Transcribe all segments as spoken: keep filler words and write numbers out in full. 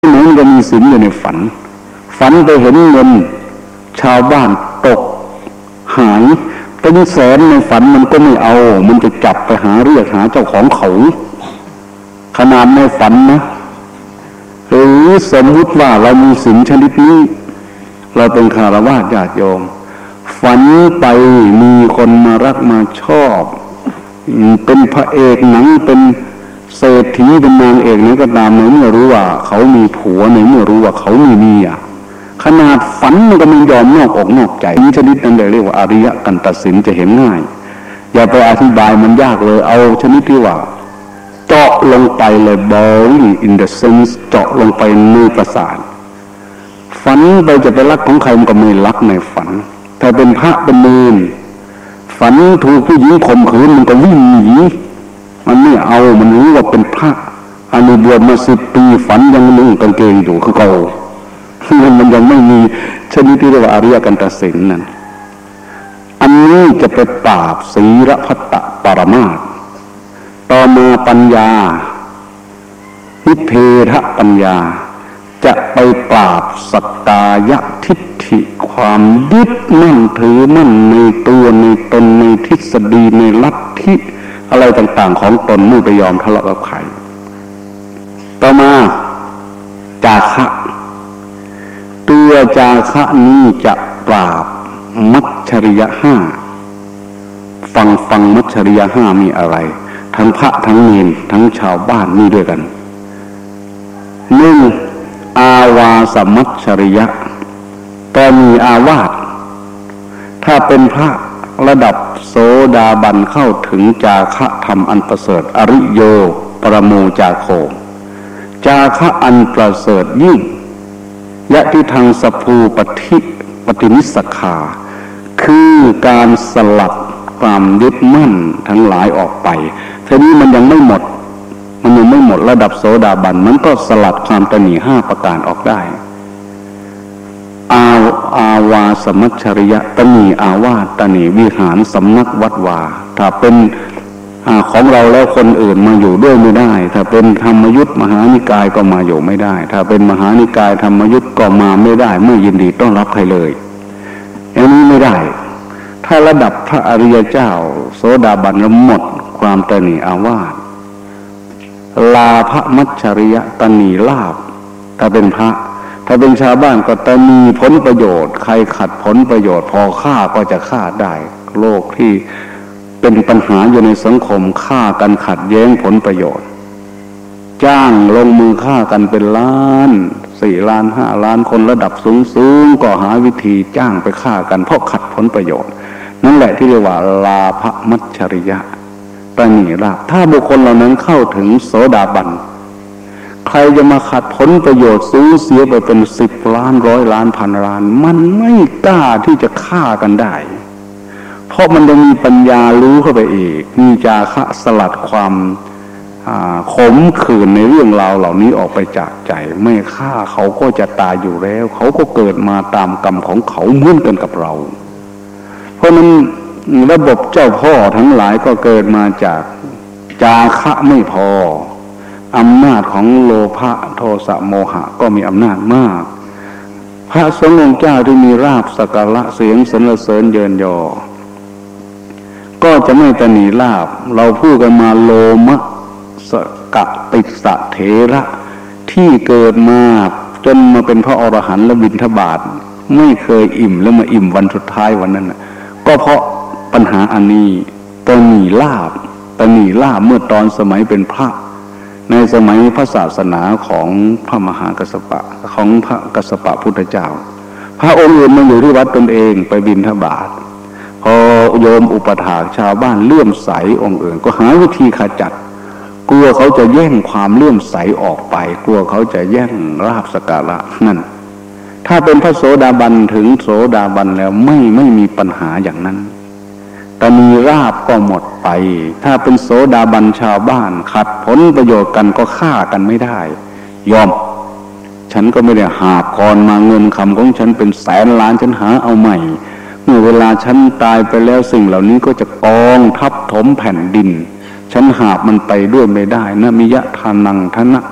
ไหนมันก็มีสินอยู่ในฝันฝันไปเห็นเงินชาวบ้านตกหายเป็นแสนในฝันมันก็ไม่เอามันจะจับไปหาเรียกหาเจ้าของเขาขนาดในฝันนะหรือสมมุติว่าเรามีสินชนิดนี้เราเป็นคฤหัสถ์ญาติโยมฝันไปมีคนมารักมาชอบเป็นพระเอกหนังเป็นเศรษฐีเป็นนางเอกนี้ก็ตามในเมื่อรู้ว่าเขามีผัวในเมื่อรู้ว่าเขามีเมียขนาดฝันมันก็ไม่ยอมนอกอกนอกใจนี้ชนิดนั้นเลยเรียกว่าอริยกันตสินจะเห็นง่ายอย่าไปอธิบายมันยากเลยเอาชนิดที่ว่าเจาะลงไปเลย boring in the sense เจาะลงไปในประสาทฝันไปจะไปรักของใครมันก็ไม่รักในฝันแต่เป็นพระเป็นเนรฝันถูกผู้หญิงข่มขืนมันก็วิ่งหนีมันไม่เอามันรู้ว่าเป็นพระอนุบวชมาสิบปีฝันยังนุ่งกางเกงอยู่คือเก่ามันยังไม่มีชนิดที่เรียกว่าอริยกันตสินนั่นอันนี้จะไปปราบศีรพัตตปรมาสต่อมาปัญญาวิเพทปัญญาจะไปปราบสักกายทิฏฐิความยึดมั่นถือมั่นในตัวในตนในทฤษฎีในลัทธิอะไรต่างๆของตนไม่ไปยอมทะเลาะกับใครต่อมาจาคะตัวจาคะนี้จะปราบมัจฉริยะห้าฟังฟังมัจฉริยะห้ามีอะไรทั้งพระทั้งเนรทั้งชาวบ้านนี่ด้วยกันหนึ่งอาวาสมัจฉริยะก็มีอาวาสถ้าเป็นพระระดับโสดาบันเข้าถึงจาคะธรรมอันประเสริฐอริโยปรโมจาโคจาคะอันประเสริฐยิ่งยะทิทังสภูปฏิปฏินิสสขาคือการสลัดความยึดมั่นทั้งหลายออกไปทีนี้มันยังไม่หมดมันยังไม่หมดระดับโสดาบันมันก็สลัดความตนีห้าประการออกได้อาอาวาสมัจฉริยะตนีอาวาสตนีวิหารสำนักวัดวาถ้าเป็นของเราแล้วคนอื่นมาอยู่ด้วยไม่ได้ถ้าเป็นธรรมยุทธมหานิกายก็มาอยู่ไม่ได้ถ้าเป็นมหานิกายธรรมยุทธก็มาไม่ได้ไม่ยินดีต้อนรับใครเลยอันนี้ไม่ได้ถ้าระดับพระอริยเจ้าโสดาบันแล้วหมดความตนีอาวาสลาภมัจฉริยะตนีลาภถ้าเป็นพระถ้าเป็นชาวบ้านก็ตนีผลประโยชน์ใครขัดผลประโยชน์พอฆ่าก็จะฆ่าได้โลกที่เป็นปัญหาอยู่ในสังคมฆ่ากันขัดแย้งผลประโยชน์จ้างลงมือฆ่ากันเป็นล้านสี่ล้านห้าล้านคนระดับสูงๆก็หาวิธีจ้างไปฆ่ากันเพราะขัดผลประโยชน์นั่นแหละที่เรียกว่าลาภมัจฉริยะตนีลาภถ้าบุคคลเหล่านั้นเข้าถึงโสดาบันใครจะมาขัดผลประโยชน์สูญเสียไปเป็นสิบล้านร้อยล้านพันล้านมันไม่กล้าที่จะฆ่ากันได้เพราะมันจะมีปัญญารู้เข้าไปอีกมีจาคะสลัดความขมขื่นในเรื่องราวเหล่านี้ออกไปจากใจไม่ฆ่าเขาก็จะตายอยู่แล้วเขาก็เกิดมาตามกรรมของเขาเหมือนกันกับเราเพราะนั้นระบบเจ้าพ่อทั้งหลายก็เกิดมาจากจาคะไม่พออำนาจของโลภะโทสะโมหะก็มีอำนาจมากพระสงฆ์องค์เจ้าที่มีราภสักการะเสียงสรรเสริญเยินยอก็จะไม่ตนีลาภเราพูดกันมาโลมะสกติสะเถระที่เกิดมาจนมาเป็นพระอรหันต์และบิณฑบาตไม่เคยอิ่มแล้วมาอิ่มวันสุดท้ายวันนั้นก็เพราะปัญหาอันนี้ตนีลาภตนีลาภเมื่อตอนสมัยเป็นพระในสมัยพระศาสนาของพระมหากัสสปะของพระกัสสปะพุทธเจ้าพระองค์อื่นมาอยู่ที่วัดตนเองไปบิณฑบาตพอโยมอุปถากชาวบ้านเลื่อมใสองค์อื่นก็หาวิธีขจัดกลัวเขาจะแย่งความเลื่อมใสออกไปกลัวเขาจะแย่งราภสักการะนั่นถ้าเป็นพระโสดาบันถึงโสดาบันแล้วไม่ไม่มีปัญหาอย่างนั้นตนีราภก็หมดไปถ้าเป็นโสดาบันชาวบ้านขัดผลประโยชน์กันก็ฆ่ากันไม่ได้ยอมฉันก็ไม่ได้หาบกรมาเงินคำของฉันเป็นแสนล้านฉันหาเอาใหม่เมื่อเวลาฉันตายไปแล้วสิ่งเหล่านี้ก็จะกองทับถมแผ่นดินฉันหาบมันไปด้วยไม่ได้นะมิยะทานังทนะ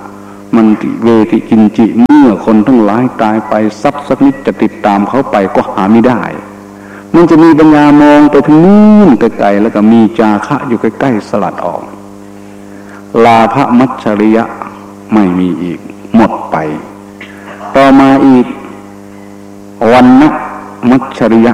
มันติเวทิกินจิเมื่อคนทั้งหลายตายไปทรัพย์สักนิดจะติดตามเขาไปก็หาไม่ได้มันจะมีปัญญามองไปทางนู้นไกลๆแล้วก็มีจาคะอยู่ใกล้ๆสลัดออกลาภมัจฉริยะไม่มีอีกหมดไปต่อมาอีกวันนะมัจฉริยะ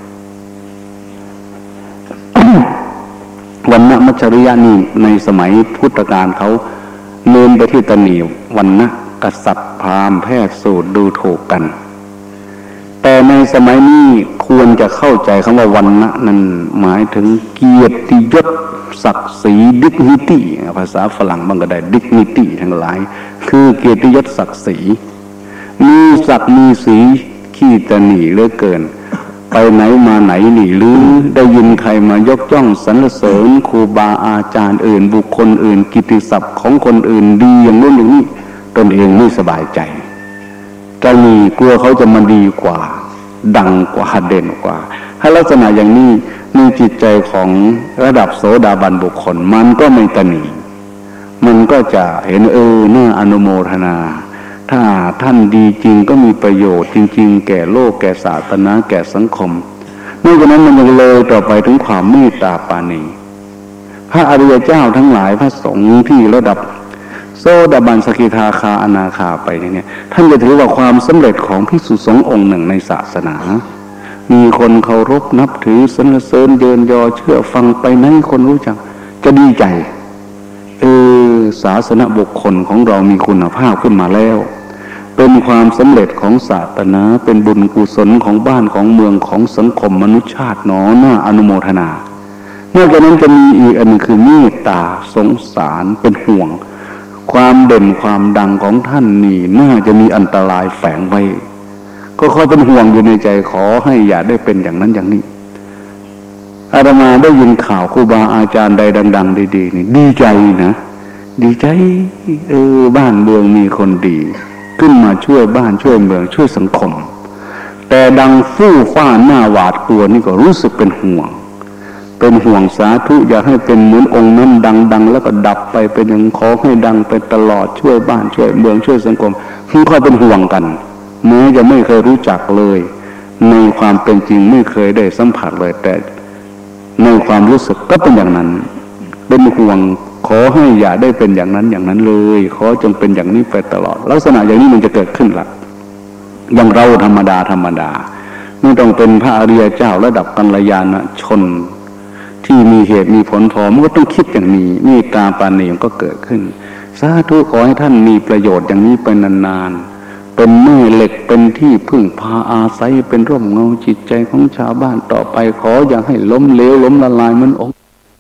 วันนะมัจฉริยะนี่ในสมัยพุทธกาลเขาเน้นไปที่ตนีวันนะกษัตริย์พราหมณ์แพทย์สูตรดูถูกกันแต่ในสมัยนี้ควรจะเข้าใจคำว่าวันนะนั้นหมายถึงเกียรติยศศักดิ์ศรี dignity ภาษาฝรั่งบางก็ได้ dignity ทั้งหลายคือเกียรติยศศักดิ์ศรีมีศักดิ์มีศรีขี้ตะหนี่เหลือเกินไปไหนมาไหนนี่หรือได้ยินใครมายกย่องสรรเสริญครูบาอาจารย์อื่นบุคคลอื่นกิตติศัพท์ของคนอื่นดีอย่างนู้นอย่างนี้ตนเองไม่สบายใจจะมีกลัวเขาจะมาดีกว่าดังกว่าเด่นกว่าถ้าลักษณะอย่างนี้ในจิตใจของระดับโสดาบันบุคคลมันก็ไม่ตนีมันก็จะเห็นเออน่าอนุโมทนาถ้าท่านดีจริงก็มีประโยชน์จริงๆแก่โลกแก่ศาสนาแก่สังคมนอกจากนั้นมันยังเลยต่อไปถึงความเมตตาปราณีพระอริยเจ้าทั้งหลายพระสงฆ์ที่ระดับโสดาบันสกิทาคาอนาคาไปเนี่ยท่านจะถือว่าความสำเร็จของภิกษุสงฆ์องค์หนึ่งในศาสนามีคนเคารพนับถือสรรเสริญเยินยอเชื่อฟังไปไหนคนรู้จักจะดีใจเออศาสนบุคคลของเรามีคุณภาพขึ้นมาแล้วเป็นความสำเร็จของศาสนาเป็นบุญกุศลของบ้านของเมืองของสังคมมนุษยชาติหนอหน้าอนุโมทนานอกจากนั้นจะมีอีกอันคือเมตตาสงสารเป็นห่วงความเด่นความดังของท่านนี่น่าจะมีอันตรายแฝงไว้ก็คอยเป็นห่วงอยู่ในใจขอให้อย่าได้เป็นอย่างนั้นอย่างนี้อาตมาได้ยินข่าวครูบาอาจารย์ใดดังๆดีๆนี่ดีใจนะดีใจเออบ้านเมืองมีคนดีขึ้นมาช่วยบ้านช่วยเมืองช่วยสังคมแต่ดังฟู่ฟ้าหน้าหวาดกลัวนี่ก็รู้สึกเป็นห่วงเป็นห่วงสาธุอย่าให้เป็นเหมือนองค์นั้นดังๆแล้วก็ดับไปเป็นอย่างขอให้ดังไปตลอดช่วยบ้านช่วยเมืองช่วยสังคมคือค่อยเป็นห่วงกันแม้จะไม่เคยรู้จักเลยในความเป็นจริงไม่เคยได้สัมผัสเลยแต่ในความรู้สึกก็เป็นอย่างนั้นเป็นห่วงขอให้อย่าได้เป็นอย่างนั้นอย่างนั้นเลยขอจงเป็นอย่างนี้ไปตลอดลักษณะอย่างนี้มันจะเกิดขึ้นละอย่างเราธรรมดาธรรมดาไม่ต้องเป็นพระอริยเจ้าระดับกัลยาณชนที่มีเหตุมีผลพอมันก็ต้องคิดอย่างนี้เมตตาปราณีมันก็เกิดขึ้นสาธุขอให้ท่านมีประโยชน์อย่างนี้ไปนานๆเป็นแม่เหล็กเป็นที่พึ่งพาอาศัยเป็นร่มเงาจิตใจของชาวบ้านต่อไปขออย่าให้ล้มเหลวล้มละลายมันองค์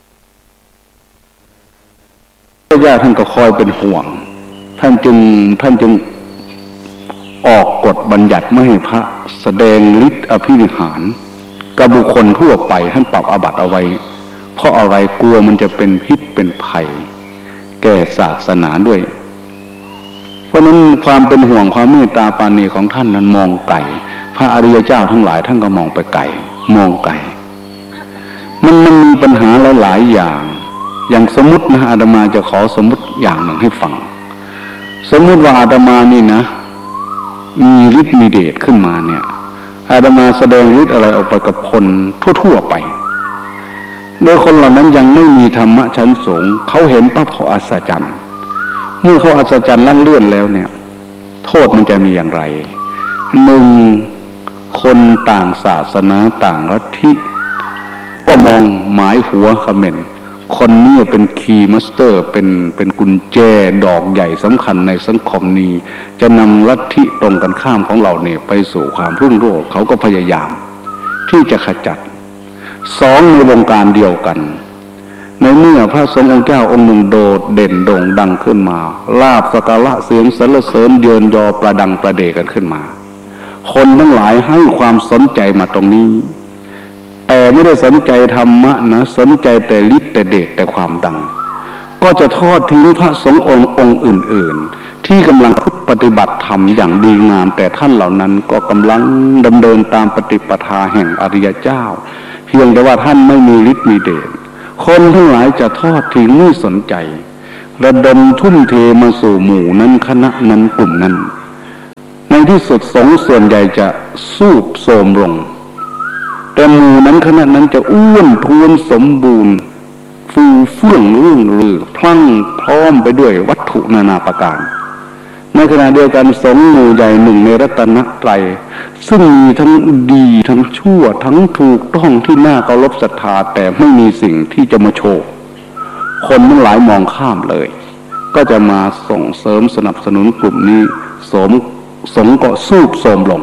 พระญาท่านก็คอยเป็นห่วงท่านจึงท่านจึงออกกฎบัญญัติไม่ให้พระแสดงฤทธิ์อภินิหารกับบุคคลทั่วไปท่านปรับอาบัติเอาไว้เพราะอะไรกลัวมันจะเป็นพิษเป็นภัยแก่ศาสนาด้วยเพราะนั้นความเป็นห่วงความเมตตาปราณีของท่านนั้นมองไกลพระอริยเจ้าทั้งหลายท่านก็มองไปไกลมองไกลมันมันมีปัญหาหลายๆอย่างอย่างสมมตินะอาตมาจะขอสมมติอย่างหนึ่งให้ฟังสมมติว่าอาตมานี่นะมีฤทธิ์มีเดชขึ้นมาเนี่ยอาตมาแสดงฤทธิ์อะไรออกไปกับคนทั่วๆไปโดยคนเหล่านั้นยังไม่มีธรรมะชั้นสูงเขาเห็นปั๊บเขาอัศจรรย์เมื่อเขาอัศจรรย์ลั่นเลื่อนแล้วเนี่ยโทษมันจะมีอย่างไรหนึ่งคนต่างศาสนาต่างลัทธิก็มองหมายหัวคอมเมนต์คนนี้เป็นคีย์มาสเตอร์เป็นเป็นกุญแจดอกใหญ่สำคัญในสังคมนี้จะนำลัทธิตรงกันข้ามของเราเนี่ยไปสู่ความรุ่งโรจน์เขาก็พยายามที่จะขจัดสองในวงการเดียวกันในเมื่อพระสงฆ์องค์เจ้าองค์หนึ่งโดดเด่นโด่งดังขึ้นมาลาภสักการะเสียงสรรเสริญเยินยอประดังประเดกันขึ้นมาคนทั้งหลายให้ความสนใจมาตรงนี้แต่ไม่ได้สนใจธรรมะนะสนใจแต่ฤทธิ์แต่เดชแต่ความดังก็จะทอดทิ้งพระสงฆ์องค์องค์อื่นๆที่กำลังปฏิบัติธรรมอย่างดีงามแต่ท่านเหล่านั้นก็กำลังดำเนินตามปฏิปทาแห่งอริยเจ้าเพียงแต่ว่าท่านไม่มีฤทธิ์มีเดชคนทั้งหลายจะทอดทิ้งไม่สนใจระดมทุ่มเทมาสู่หมู่นั้นคณะนั้นกลุ่มนั้นในที่สุดสงฆ์ส่วนใหญ่จะสูบโทรมลงแต่หมู่นั้นคณะนั้นจะอ้วนท้วนสมบูรณ์ฟูเฟื่องเรื่องลือพลั่งพร้อมไปด้วยวัตถุนานาประการในขณะเดียวกันสงฆ์หมู่ใหญ่หนึ่งในรัตนตรัยซึ่งมีทั้งดีทั้งชั่วทั้งถูกต้องที่น่าเคารพศรัทธาแต่ไม่มีสิ่งที่จะมาโชว์คนทั้งหลายมองข้ามเลยก็จะมาส่งเสริมสนับสนุนกลุ่มนี้สมสงฆ์ก็สูบโทรมลง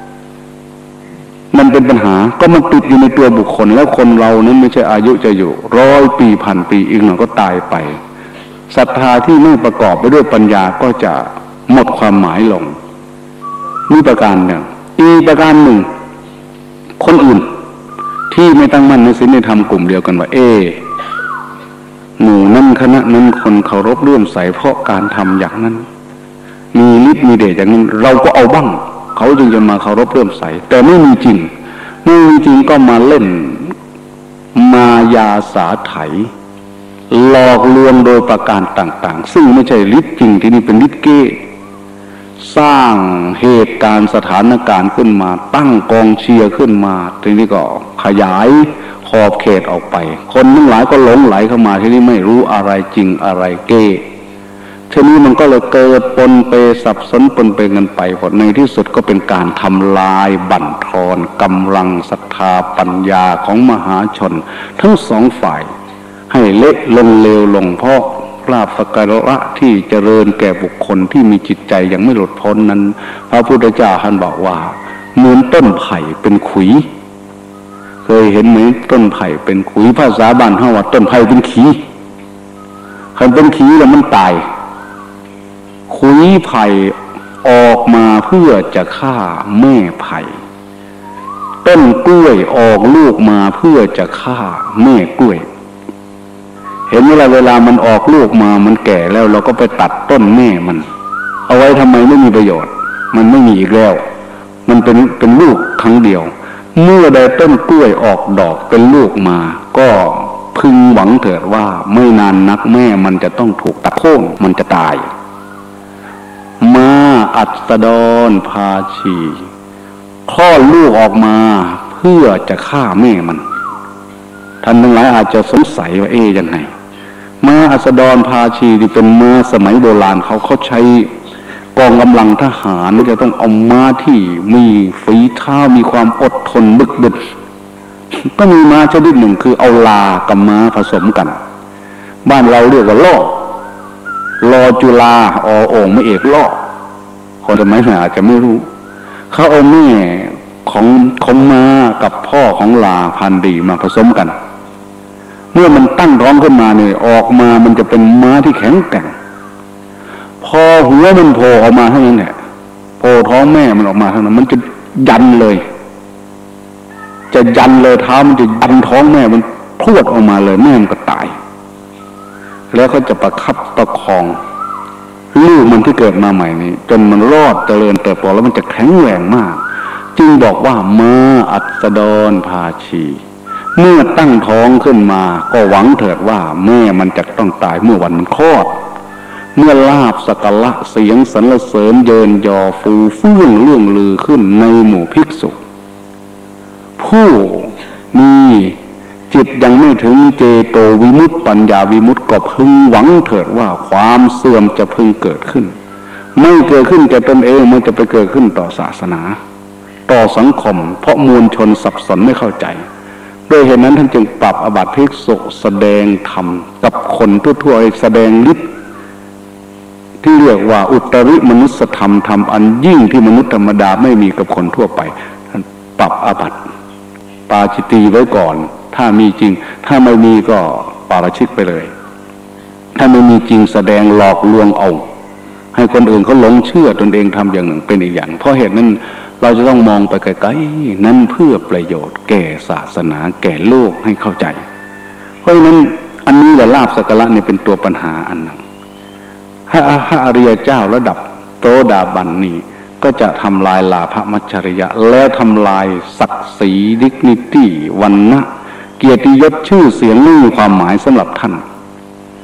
มันเป็นปัญหาก็มันติดอยู่ในตัวบุคคลแล้วคนเรานั้นไม่ใช่อายุจะอยู่ร้อยปีพันปีอีกหน่อยก็ตายไปศรัทธาที่ไม่ประกอบไปด้วยปัญญาก็จะหมดความหมายลงนี่ประการหนึ่งอีกประการหนึ่งคนอื่นที่ไม่ตั้งมั่นในศีลในธรรมกลุ่มเดียวกันว่าเอหมู่นั้นคณะนั้นคนเคารพเลื่อมใสเพราะการทำอย่างนั้นมีฤทธิ์มีเดชอย่างนั้นเราก็เอาบ้างเขาจึงจะมาเคารพเลื่อมใสแต่ไม่มีจริงไม่มีจริงก็มาเล่นมายาสาไถหลอกลวงโดยประการต่างๆซึ่งไม่ใช่ฤทธิ์จริงที่นี่เป็นฤทธิ์เก้สร้างเหตุการณ์สถานการณ์ขึ้นมาตั้งกองเชียร์ขึ้นมาทีนี้ก็ขยายขอบเขตออกไปคนทั้งหลายก็หลงไหลเข้ามาที่นี่ไม่รู้อะไรจริงอะไรเก้ทีนี้มันก็เลยเกิดปนเปสับสนปนเปกันไปหมดในที่สุดก็เป็นการทำลายบั่นทอนกำลังศรัทธาปัญญาของมหาชนทั้งสองฝ่ายให้เละลงเลวลงเพราะลาภสักการะที่เจริญแก่บุคคลที่มีจิตใจยังไม่หลุดพ้นนั้นพระพุทธเจ้าท่านบอกว่าเหมือนต้นไผ่เป็นขุยเคยเห็นไหมต้นไผ่เป็นขุยภาษาบ้านเฮาว่าต้นไผ่เป็นขี้คันเป็นขี้แล้วมันตายขุยไผ่ออกมาเพื่อจะฆ่าแม่ไผ่ต้นกล้วยออกลูกมาเพื่อจะฆ่าแม่กล้วยเห็นเวลาเวลามันออกลูกมามันแก่แล้วเราก็ไปตัดต้นแม่มันเอาไว้ทำไมไม่มีประโยชน์มันไม่มีอีกแล้วมันเป็นเป็นลูกครั้งเดียวเมื่อใดต้นกล้วยออกดอกเป็นลูกมาก็พึงหวังเถิดว่าไม่นานนักแม่มันจะต้องถูกตัดโค่นมันจะตายมาอัสดรภาชีคลอดลูกออกมาเพื่อจะฆ่าแม่มันท่านทั้งหลายอาจจะสงสัยว่าเอ๊ะยังไงม้าอัสดรภาชีที่เป็นม้าสมัยโบราณเขาเขาใช้กองกำลังทหารจะต้องเอาม้าที่มีฝีเท้ามีความอดทนบึกบึนก็มีม้าชนิดหนึ่งคือเอาลากับม้าผสมกันบ้านเราเรียกว่าล่อรอจุฬาอโอ่งไม่เอกล่อคนสมัยนั้นอาจจะไม่รู้เขาเอาแม่ของของม้ากับพ่อของลาพันธุ์ดีมาผสมกันเมื่อมันตั้งท้องขึ้นมาเนี่ยออกมามันจะเป็นม้าที่แข็งแกร่งพอหัวมันโผล่ออกมาเท่านั้นแหละโผล่ท้องแม่มันออกมาเท่านั้นมันจะยันเลยจะยันเลยเท้ามันจะยันท้องแม่มันพรวดออกมาเลยแม่มันก็ตายแล้วเขาจะประคับประคองลูกมันที่เกิดมาใหม่นี้จนมันรอดเจริญเติบโตแล้วมันจะแข็งแรงมากจึงบอกว่าม้าอัสดรภาชีเมื่อตั้งท้องขึ้นมาก็หวังเถิดว่าแม่มันจะต้องตายเมื่อวันมันคลอดเมื่อลาภสักการะเสียงสรรเสริญเยินยอฟูเฟื่องเรื่องลือขึ้นในหมู่ภิกษุผู้มีจิตยังไม่ถึงเจโตวิมุตติปัญญาวิมุตติก็พึงหวังเถิดว่าความเสื่อมจะพึงเกิดขึ้นไม่เกิดขึ้นแก่ตนเองมันจะไปเกิดขึ้นต่อศาสนาต่อสังคมเพราะมวลชนสับสนไม่เข้าใจโดยเหตุนั้นท่านจึงปรับอาบัติภิกษุแสดงธรรมกับคนทั่วๆแสดงฤทธิ์ที่เรียกว่าอุตริมนุสธรรมธรรมอันยิ่งที่มนุษย์ธรรมดาไม่มีกับคนทั่วไปท่านปรับอาบัติปาจิตีไว้ก่อนถ้ามีจริงถ้าไม่มีก็ปาราชิกไปเลยถ้าไม่มีจริงแสดงหลอกลวงเอาให้คนอื่นเขาหลงเชื่อตนเองทำอย่างหนึ่งเป็นอีกอย่างเพราะเหตุนั้นเราจะต้องมองไปไกลๆนั้นเพื่อประโยชน์แก่ศาสนาแก่โลกให้เข้าใจเพราะฉะนั้นอันนี้แหละลาภสักการะเนี่ยเป็นตัวปัญหาอันหนึ่งถ้าอริยเจ้าระดับโสดาบันนี่ก็จะทำลายลาภมัจฉริยะแล้วทำลายศักดิ์ศรีดิกนิตี้วรรณะเกียรติยศชื่อเสียงไม่มีความหมายสำหรับท่าน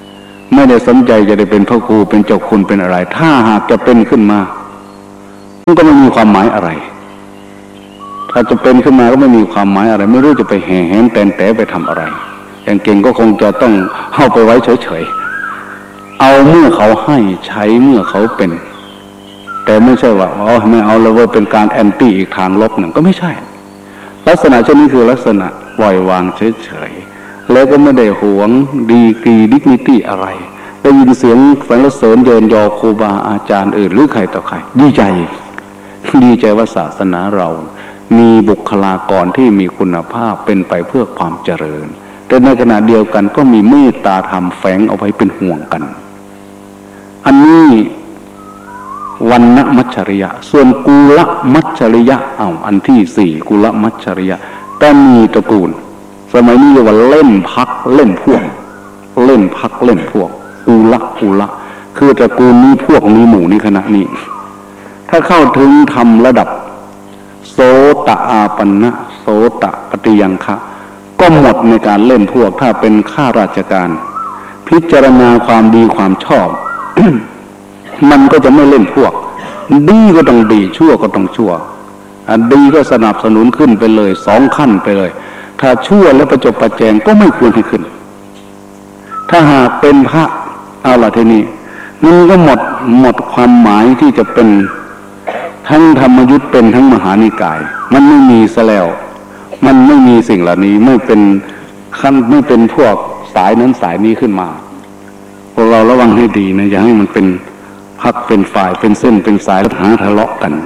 ไม่ได้สนใจจะได้เป็นพ่อครูเป็นเจ้าคุณเป็นอะไรถ้าหากจะเป็นขึ้นมามันก็ไม่มีความหมายอะไรถ้าจะเป็นขึ้นมาก็ไม่มีความหมายอะไรไม่รู้จะไปแห่แหนแต่นแต่ไปทำอะไรอย่างเก่งก็คงจะต้องเข้าไปไว้เฉยๆเอาเมื่อเขาให้ใช้เมื่อเขาเป็นแต่ไม่ใช่ว่าอ๋อไม่เอาแล้วว่าเป็นการแอนตี้อีกทางลบหนึ่งก็ไม่ใช่ลักษณะเช่นนี้คือลักษณะปล่อยวางเฉยๆแล้วก็ไม่ได้หวงดีกรีดิกนิตี้อะไรได้ยินเสียงสรรเสริญเยินยอครูบาอาจารย์อื่นหรือใครต่อใครดีใจดีใจว่าศาสนาเรามีบุคลากรที่มีคุณภาพเป็นไปเพื่อความเจริญแต่ในขณะเดียวกันก็มีเมตตาธรรมแฝงเอาไว้เป็นห่วงกันอันนี้วันณมัจฉริยะส่วนกุลมัจฉริยะเอาอันที่สี่กุลมัจฉริยะแต่มีตระกูลสมัยนี้เรียกว่าเล่นพักเล่นพวกเล่นพักเล่นพวกกุลกุลคือตระกูลนี้พวกนี้หมู่นี้คณะนี้ถ้าเข้าถึงทำระดับโสตอาปันนะโสตปฏิยังคะก็หมดในการเล่นพวกถ้าเป็นข้าราชการพิจารณาความดีความชอบ มันก็จะไม่เล่นพวกดีก็ต้องดีชั่วก็ต้องชั่วอันดีก็สนับสนุนขึ้นไปเลยสองขั้นไปเลยถ้าชั่วแล้วประจบประแจงก็ไม่ควรให้ขึ้นถ้าหากเป็นพระเอาล่ะทีนี้มันก็หมดหมดความหมายที่จะเป็นทั้งธรรมยุทธเป็นทั้งมหานิกายมันไม่มีซะแล้วมันไม่มีสิ่งเหล่านี้ไม่เป็นขั้นไม่เป็นพวกสายนั้นสายนี้ขึ้นมาพวกเราระวังให้ดีนะอย่าให้มันเป็นพักเป็นฝ่ายเป็นเส้นเป็นสายแล้วหาทะเลาะกัน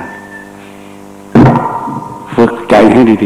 ฝึกใจให้ดี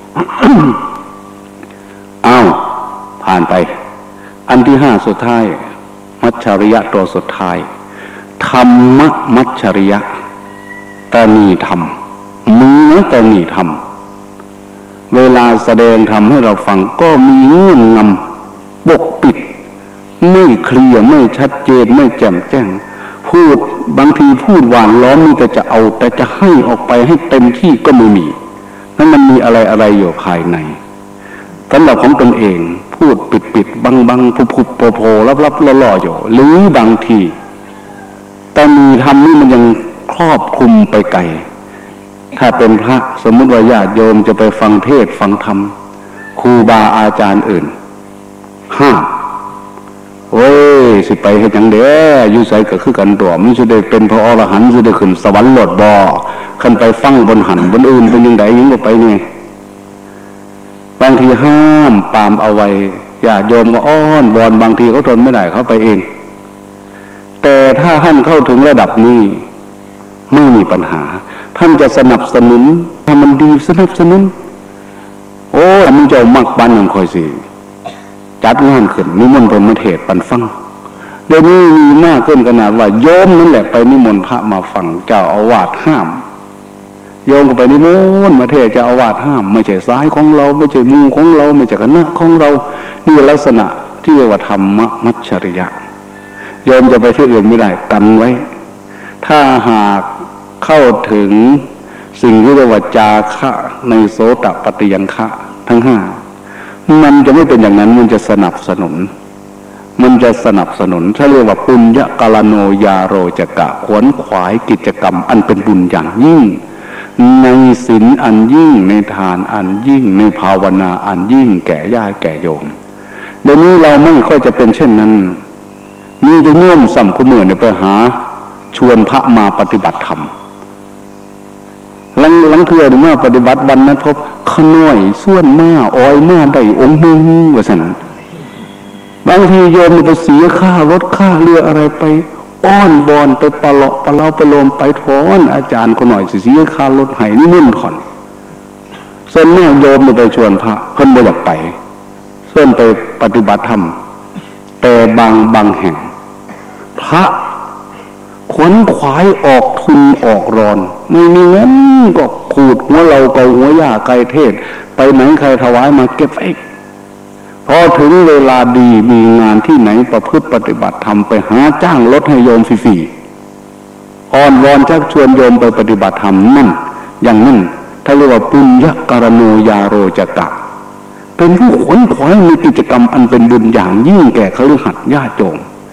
ๆ อ้าวผ่านไปอันที่ห้าสุดท้ายมัจฉริยะตัวสุดท้ายธรรมมัจฉริยะตนีธรรมมือตนีธรรมเวลาแสดงธรรมให้เราฟังก็มีเงื่อนงำปกปิดไม่เคลียร์ไม่ชัดเจนไม่แจ่มแจ้งพูดบางทีพูดหวานล้อมนี่แต่จะเอาแต่จะให้ออกไปให้เต็มที่ก็ไม่มีนั่นมันมีอะไรอะไรอยู่ภายในสำหรับของตนเองพูดปิดปิดบังบังผุบผุบโผล่โผล่รับรับล่อล่ออยู่หรือบางทีแต่มีธรรมนี่มันยังครอบคลุมไปไกลถ้าเป็นพระสมมติว่าญาติโยมจะไปฟังเทศฟังธรรมครูบาอาจารย์อื่นห้าโอ้ยสิไปเฮ็ดหยังเด้ออยู่ไสก็คือกันตัวมันสิได้เป็นพระอรหันต์สิได้ขึ้นสวรรค์โลดบ่คันไปฟังบนหันบนอื่นเป็นจังได๋ยังบ่ไปนี่บางทีห้ามปามเอาไว้ญาติโยมก็อ้อนวอนบางทีเขาทนไม่ได้เขาไปเองแต่ถ้าท่านเข้าถึงระดับนี้ไม่มีปัญหาท่านจะสนับสนุนถ้ามันดีสนับสนุนโอ้ยมึงจะมักบ้านนำคอยสิจัดงานขึ้นนิมนต์พระมาเทศน์ปันฟังเดี๋ยวนี้มีมากขึ้นขนาดว่าโยมนั่นแหละไปนิมนต์พระมาฟังเจ้าอาวาสห้ามโยมก็ไปนิมนต์มาเทศน์เจ้าอาวาสห้ามไม่ใช่สายของเราไม่ใช่มุงของเราไม่ใช่คณะของเรานี่ลักษณะที่เรียกว่าธรรมมัจฉริยะโยมจะไปที่อื่นไม่ได้กันไว้ถ้าหากเข้าถึงสิ่งที่เรียกว่าจาคะในโสตปฏิยังคะทั้งห้ามันจะไม่เป็นอย่างนั้นมันจะสนับสนุนมันจะสนับสนุนถ้าเรียกว่าปุญญกาลโนยาโรจกะขวนขวายกิจกรรมอันเป็นบุญอย่างยิ่งในศีลอันยิ่งในทานอันยิ่งในภาวนาอันยิ่งแก่ญาติแก่โยมเดี๋ยวนี้เราไม่ค่อยจะเป็นเช่นนั้นมีจะโน้มสัมคุเมื่อเนี่ยไปหาชวนพระมาปฏิบัติธรรมหลังหลังเทื่อเมื่อปฏิบัติวันนั้นพบขน้อยส่วนมาอ้อยมาได้องค์นึงว่าซั่นบางทีโยมไปเสียค่ารถค่าเรืออะไรไปอ้อนวอนไปปะเลาะปะเลาไปโลมไปถอนอาจารย์คนหน่อยสิเสียค่ารถให้นี่มุ่นถอนส่วนแม่โยมไปชวนพระเพิ่นบ่อยากไปเพิ่นไปปฏิบัติธรรมแต่บางบางแห่งพระขวนขวายออกทุนออกรอนไม่มีเงินก็ขูดหัวเราเกาหัวย่าไก่เทศไปไหนใครถวายมาเก็บไว้พอถึงเวลาดีมีงานที่ไหนประพฤติปฏิบัติธรรมไปหาจ้างรถให้โยมฟรีๆอ้อนวอนชักชวนโยมไปปฏิบัติธรรมนั่นอย่างนั้นถ้าเรียกว่าปุญญกาลโนยาโรจกะเป็นผู้ขวนขวายมีกิจกรรมอันเป็นบุญอย่างยิ่งแก่คฤหัสถ์ญาติโยม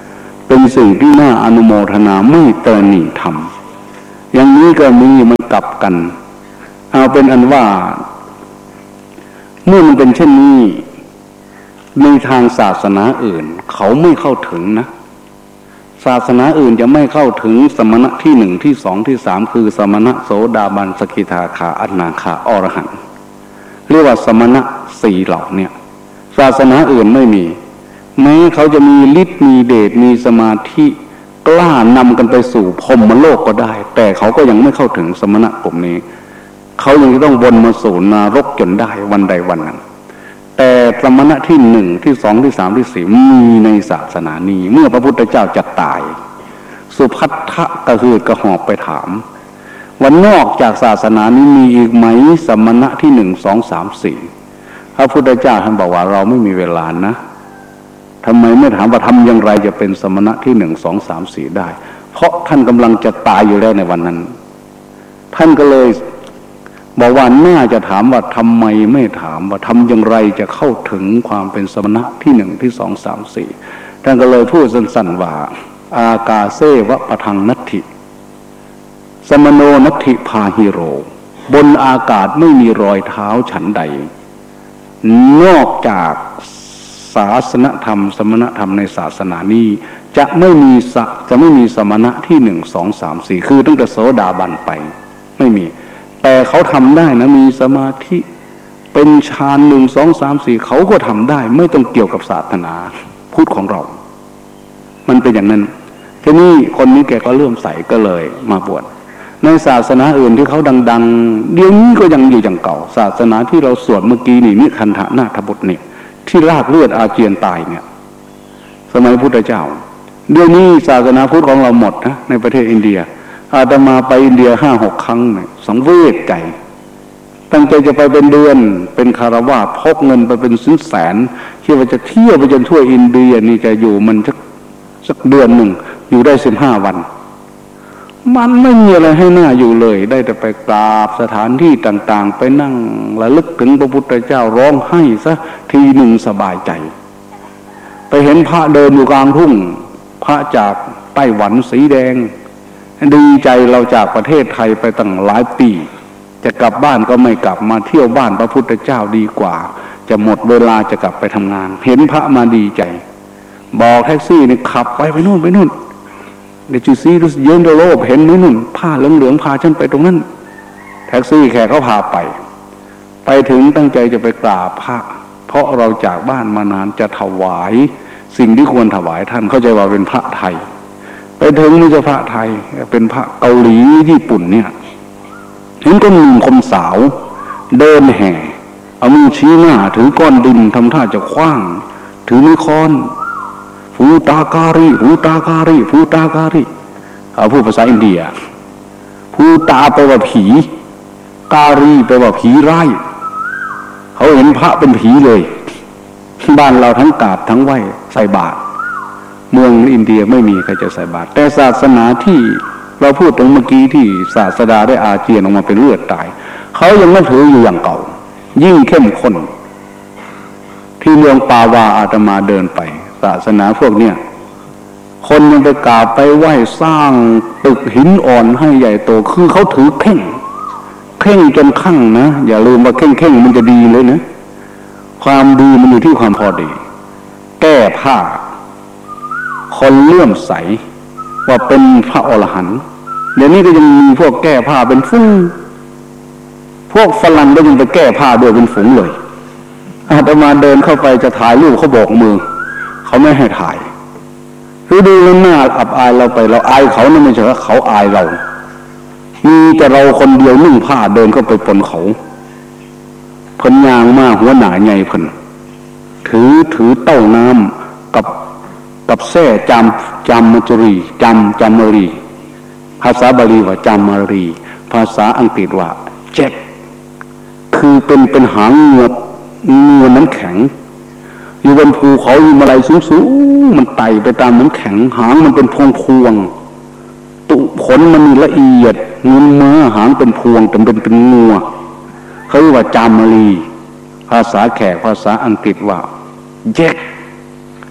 เป็นสิ่งที่น่าอนุโมทนาไม่ตระหนี่ทำอย่างนี้ก็มีมันกลับกันเอาเป็นอันว่าเมื่อมันเป็นเช่นนี้ในทางศาสนาอื่นเขาไม่เข้าถึงนะศาสนาอื่นจะไม่เข้าถึงสมณะที่หนึ่งที่สองที่สามคือสมณะโสดาบันสกิทาคาอนาคาอรหันต์เรียกว่าสมณะสี่เหล่าเนี่ยศาสนาอื่นไม่มีแม้เขาจะมีฤทธิ์มีเดชมีสมาธิกล้านำกันไปสู่พรหมโลกก็ได้แต่เขาก็ยังไม่เข้าถึงสมณะกลุ่มนี้เขายังต้องวนมาสู่นรกจนได้วันใดวันหนึ่งแต่สมณะที่หนึ่งที่สองที่สามที่สี่มีในศาสนานี้เมื่อพระพุทธเจ้าจะตายสุภัททะกระหืดกระหอบไปถามวันนอกจากศาสนานี้มีอีกไหมสมณะที่หนึ่งสองสามสี่พระพุทธเจ้าท่านบอกว่าเราไม่มีเวลานะทำไมไม่ถามว่าทำอย่างไรจะเป็นสมณะที่หนึ่งสองสามสี่ได้เพราะท่านกำลังจะตายอยู่แล้วในวันนั้นท่านก็เลยบอกว่าน่าจะถามว่าทำไมไม่ถามว่าทำอย่างไรจะเข้าถึงความเป็นสมณะที่หนึ่งที่สองสามสี่ท่านก็เลยพูดสั้นๆว่าอากาเสวะปะทังนัตถิสมโนนัตถิพาหิโรบนอากาศไม่มีรอยเท้าฉันใดนอกจากศาสนธรรมสมณธรรมในศาสนานี้จะไม่มีจะไม่มีสมณะที่หนึ่งสองสามสี่คือตั้งแต่โสดาบันไปไม่มีแต่เขาทำได้นะมีสมาธิเป็นฌานหนึ่งสองสามสี่เขาก็ทำได้ไม่ต้องเกี่ยวกับศาสนาพุทธของเรามันเป็นอย่างนั้นทีนี้คนนี้แกก็เริ่มใส่ก็เลยมาบวชในศาสนาอื่นที่เขาดังๆเดี๋ยวนี้ก็ยังอยู่อย่างเก่าศาสนาที่เราสวดเมื่อกี้นี่นิคันธนาถบุตรเนี่ยที่ลากเลือดอาเจียนตายเนี่ยสมัยพุทธเจ้าเดี๋ยวนี้ศาสนาพุทธของเราหมดนะในประเทศอินเดียอาตมาไปอินเดียห้าหกครั้งเนี่ยสังเวชใจตั้งใจจะไปเป็นเดือนเป็นคารวาสพกเงินไปเป็นแสนแสนคิดว่าจะเที่ยวไปจนทั่วอินเดียนี่จะอยู่มันสักสักเดือนหนึ่งอยู่ได้สิบห้าวันมันไม่มีอะไรให้หน้าอยู่เลยได้แต่ไปกราบสถานที่ต่างๆไปนั่งระลึกถึงพระพุทธเจ้าร้องไห้ซะทีหนึ่งสบายใจไปเห็นพระเดินอยู่กลางทุ่งพระจากไต้หวันสีแดงดีใจเราจากประเทศไทยไปตั้งหลายปีจะกลับบ้านก็ไม่กลับมาเที่ยวบ้านพระพุทธเจ้าดีกว่าจะหมดเวลาจะกลับไปทำงานเห็นพระมาดีใจบอกแท็กซี่นี่ขับไปไปนู่นไปนู่นเดี๋ยวจูซี่ดูเยินโดโลบเห็นไหมนู่นผ้าเหลืองๆพาฉันไปตรงนั้นแท็กซี่แขกเขาพาไปไปถึงตั้งใจจะไปกราบพระเพราะเราจากบ้านมานานจะถวายสิ่งที่ควรถวายท่านเข้าใจว่าเป็นพระไทยไปถึงไม่ใช่พระไทยเป็นพระเกาหลีญี่ปุ่นเนี่ยเห็นก็หนุ่มคมสาวเดินแห่เอามือชี้หน้าถือก้อนดินทำท่าจะคว้างถือไม้ค้อนฟูตาการีฟูตาการีฟูตาการีเอาพูดภาษาอินเดียฟูตาแปลว่าผีการีแปลว่าผีร้ายเขาเห็นพระเป็นผีเลยบ้านเราทั้งกราบทั้งไหว้ใส่บาตรเมืองอินเดียไม่มีใครจะใส่บาตรแต่ศาสนาที่เราพูดถึงเมื่อกี้ที่ศาสดาได้อาเจียนออกมาเป็นเลือดตายเขายังไม่ถืออยู่อย่างเก่ายิ่งเข้มข้นที่เมืองปาวาอาตมาเดินไปศาสนาพวกเนี้ยคนยังไปกราบไปไหว้สร้างตึกหินอ่อนให้ใหญ่โตคือเขาถือเข่งเข่งจนคั่งนะอย่าลืมว่าเข่งเข่งมันจะดีเลยนะความดีมันอยู่ที่ความพอดีแก้ผ้าคนเลื่อมใสว่าเป็นพระอรหันต์เดี๋ยวนี้ก็ยังมีพวกแก้ผ้าเป็นฟุ้งพวกฝรั่งก็ยังไปแก้ผ้าด้วยเป็นฝูงเลยอาตมาเดินเข้าไปจะถ่ายรูปเขาบอกมือเขาไม่ให้ถ่ายคือดูแล้วหน้าอับอายเราไปเราอายเขานั่นไม่ใช่ว่าเขาอายเรามีแต่เราคนเดียวนุ่งผ้าเดินเข้าไปปนเขาเพิ่นยางมากหัวหนาใหญ่เพิ่นถือถือเต้าน้ำกับกับแส้จำจำมจุรีจำจำมรีภาษาบาลีว่าจำมรีภาษาอังกฤษว่าแจ็คคือเป็นเป็นหางเงือกเงือน้ำแข็งอยู่บนภูเขาอยู่มาลัยสูงๆมันไต่ไปตามน้ำแข็งหางมันเป็นพวงพวงตุขนมันละเอียดเงินเมื่อหางเป็นพวงแต่เป็นเป็นงัวเขาเรียกว่าจามรีภาษาแขกภาษาอังกฤษว่าแจ็ค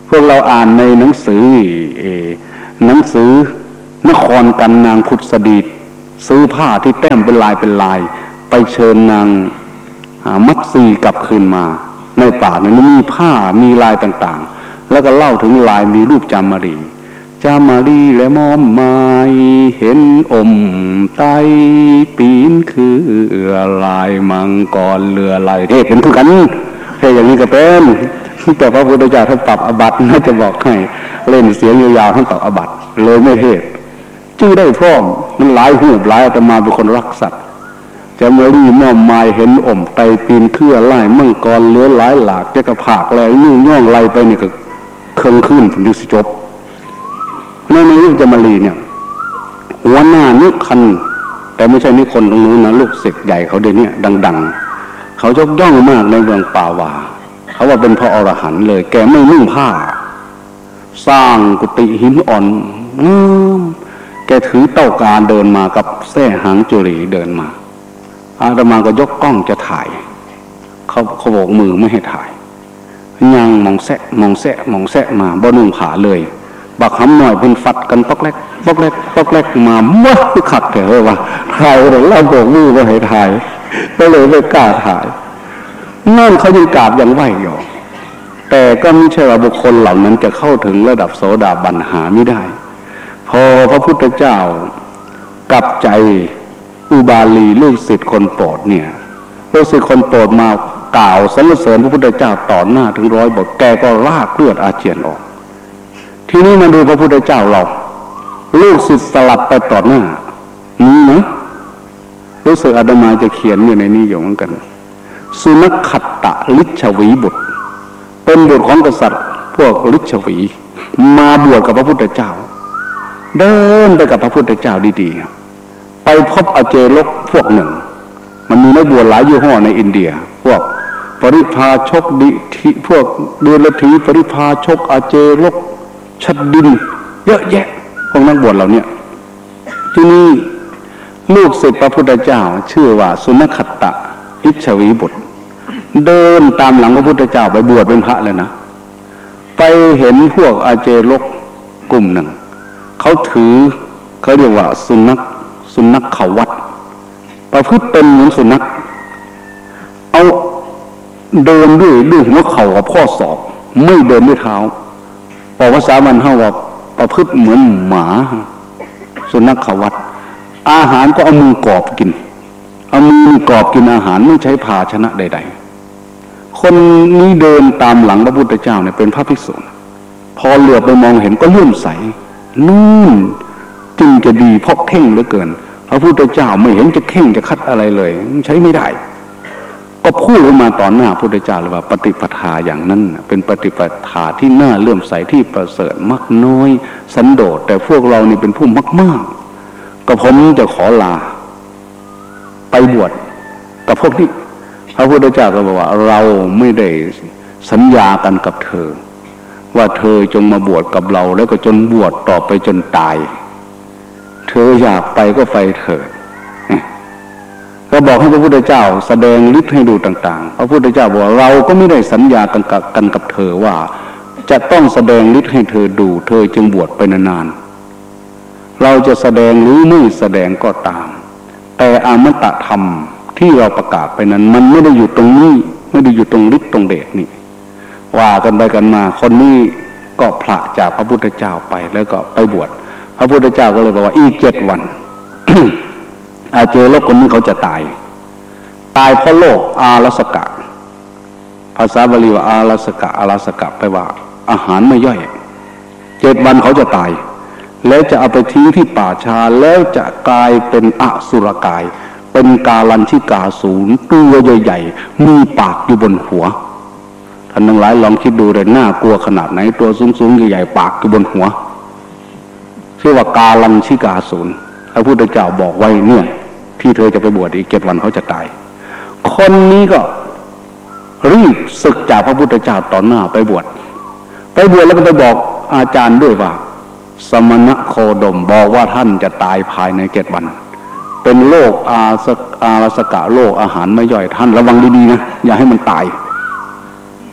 พวกเราอ่านในหนังสือหนังสือนครกันนางพุทธสดีซื้อผ้าที่แต้มเป็นลายเป็นลายไปเชิญนางมัตสีกลับคืนมาในป่านั้นมีผ้ามีลายต่างๆแล้วก็เล่าถึงลายมีรูปจามารีจามารีและมอมไม้เห็นอมไตปีนคือลายมังกรเรือลายเทพเป็นทุกกันแค่อย่างนี้ก็เป็นแต่พระพุทธเจ้าท่านปรับอบัติน่าจะบอกให้เล่นเสียงยาวๆท่านปรับอบัติเลยไม่เทศชื่อได้พร้อมมันหลายหูหลายอาตมาเป็นคนรักสัตว์จะมารีมอมไม้เห็นอมไตปีนเครือลายมังกรเรือหลายหลากจะกระผากแล้วยุ่งย่องไล่ไปนี่ก็เครื่องขึ้นถึงจะจบในในยุคจามารีเนี่ยหัวหน้านิคันแต่ไม่ใช่นิคนตรงนู้นนะลูกศิษย์ใหญ่เขาเดี๋ยวนี้ดังๆเขายกย่องมากในเมืองป่าวาเขาว่าเป็นพระอรหันต์เลยแกไม่นุ่งผ้าสร้างกุฏิหินอ่อนอืมแกถือเต้ากาเดินมากับแส้หางจุลีเดินมาอาตมาก็ยกกล้องจะถ่ายเขาเขาบอกมือไม่ให้ถ่ายยังมองแสะมองแสะมองแสะมาบ่นุ่งผ้าเลยบักหำหน่อยเพิ่นฟัดกันปอกแรกปอกแรกปอกแรกมามั่วคือขัดแต่ว่าว่าถ่ายแล้วเราบอกมือไม่ให้ถ่ายก็เลยไม่กล้าถ่ายนั่นเขายังกราบยังไหวอยู่แต่ก็ไม่ใช่ว่าบุคคลเหล่านั้นจะเข้าถึงระดับโสดาบันหาไม่ได้พอพระพุทธเจ้ากลับใจอุบาลีลูกศิษย์คนโปรดเนี่ยลูกศิษย์คนโปรดมากล่าวสรรเสริญพระพุทธเจ้าต่อหน้าถึงร้อยบทแกก็ลากเลือดอาเจียนออกทีนี้มาดูพระพุทธเจ้าเราลูกศิษย์สลับไปต่อหน้านี่นะรู้สึกอาตมาจะเขียนอยู่ในนี้อยู่เหมือนกันสุนัขขัตตะลิชวีบุตรเป็นบุตรของกษัตริย์พวกลิชวีมาบวชกับพระพุทธเจ้าเดินไปกับพระพุทธเจ้าดีๆไปพบอเจรกพวกหนึ่งมันมีนักบวชหลายยี่ห้อในอินเดียพวกปริพาชกดิทิพวกเดลถีปริพาชกอเจรกชัดดินเยอะแยะพวกนักบวชเหล่านี้ที่นี่ลูกศิษย์พระพุทธเจ้าชื่อว่าสุนัขขัตตะลิชวีบุตรเดินตามหลังพระพุทธเจ้าไปบวชเป็นพระเลยนะไปเห็นพวกอาเจรกกลุ่มหนึ่งเขาถือเขาเรียกว่าสุนัขสุนัขเขาวัดประพฤติเป็นเหมือนสุนัขเอาเดินด้วยด้วยหัวเข่ากับข้อศอกไม่เดินด้วยเท้าบอกภาษามันเท่าว่าประพฤติเหมือนหมาสุนัขเขาวัดอาหารก็เอามือกอบกินเอามือกอบกินอาหารไม่ใช้ภาชนะใดๆคนนี้เดินตามหลังพระพุทธเจ้าเนี่ยเป็นพระภิกษุพอเหลือบไปมองเห็นก็เลื่อมใสนู่นจึงจะดีเพราะเข่งเหลือเกินพระพุทธเจ้าไม่เห็นจะเข่งจะคัดอะไรเลยใช้ไม่ได้ก็พูดออกมาต่อหน้าพระพุทธเจ้าเลยว่าปฏิปทาอย่างนั้นเป็นปฏิปทาที่น่าเลื่อมใสที่ประเสริฐมักน้อยสันโดษแต่พวกเรานี่เป็นผู้มักมากก็ผมจะขอลาไปบวชกับพวกนี้พระพุทธเจ้าก็บอกว่าเราไม่ได้สัญญากันกับเธอว่าเธอจงมาบวชกับเราแล้วก็จนบวชต่อไปจนตายเธออยากไปก็ไปเถิดก็บอกให้พระพุทธเจ้าแสดงฤทธิ์ให้ดูต่างๆพระพุทธเจ้าบอกว่าเราก็ไม่ได้สัญญากันกับกันกับเธอว่าจะต้องแสดงฤทธิ์ให้เธอดูเธอจึงบวชไปนานๆเราจะแสดงหรือไม่แสดงก็ตามแต่อมตะธรรมที่เราประกาศไปนั้นมันไม่ได้อยู่ตรงนี้ไม่ได้อยู่ตรงฤทธิ์ตรงเดชนี่ว่ากันไปกันมาคนนี้ก็พละจากพระพุทธเจ้าไปแล้วก็ไปบวชพระพุทธเจ้าก็เลยบอกว่าอีกเจ็ดวัน อาเจรกคนนี้เขาจะตายตายเพราะโรคอารัสกะภาษาบาลีว่าอารัสกะอารัสกะแปลว่าอาหารไม่ย่อยเจ็ดวันเขาจะตายแล้วจะเอาไปทิ้งที่ป่าชาแล้วจะกลายเป็นอสุรกายเป็นกาลัญชิกาสูงตัวใหญ่ๆมีปากอยู่บนหัวท่านทั้งหลายลองคิดดูเลยน่ากลัวขนาดไหนตัวสูงๆใหญ่ๆปากอยู่บนหัวชื่อว่ากาลัญชิกาสูงพระพุทธเจ้าบอกไว้เนี่ยที่เธอจะไปบวชอีกเจ็ดวันเขาจะตายคนนี้ก็รีบศึกจากพระพุทธเจ้าต่อหน้าไปบวชไปบวชแล้วก็ไปบอกอาจารย์ด้วยว่าสมณโคดมบอกว่าท่านจะตายภายในเจ็ดวันเป็นโรคอาสอารัสกะโรคอาหารไม่ย่อยท่านระวังดีๆนะอย่าให้มันตาย